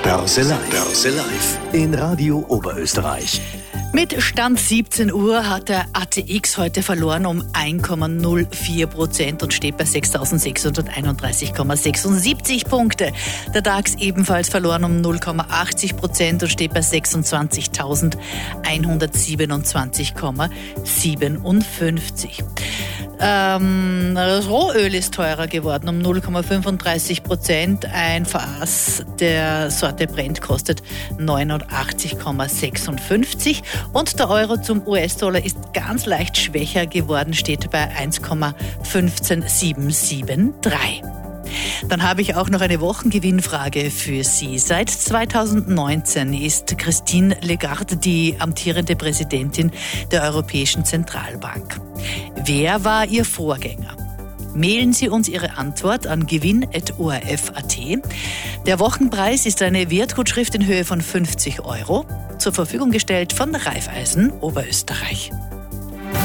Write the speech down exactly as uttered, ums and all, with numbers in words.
Börse Live. Börse Live. In Radio Oberösterreich. Mit Stand siebzehn Uhr hat der A T X heute verloren um eins Komma null vier Prozent und steht bei sechstausendsechshunderteinunddreißig Komma sechsundsiebzig Punkte. Der DAX ebenfalls verloren um null Komma achtzig Prozent und steht bei sechsundzwanzigtausendeinhundertsiebenundzwanzig Komma siebenundfünfzig. Ähm, das Rohöl ist teurer geworden um null Komma fünfunddreißig Prozent. Ein Fass der Sorte Brent kostet neunundachtzig Komma sechsundfünfzig und der Euro zum U S-Dollar ist ganz leicht schwächer geworden, steht bei eins Komma fünfzehn sieben sieben drei. Dann habe ich auch noch eine Wochengewinnfrage für Sie. Seit zweitausendneunzehn ist Christine Lagarde die amtierende Präsidentin der Europäischen Zentralbank. Wer war ihr Vorgänger? Mailen Sie uns Ihre Antwort an gewinn at o r f punkt a t. Der Wochenpreis ist eine Wertgutschrift in Höhe von fünfzig Euro, zur Verfügung gestellt von Raiffeisen Oberösterreich.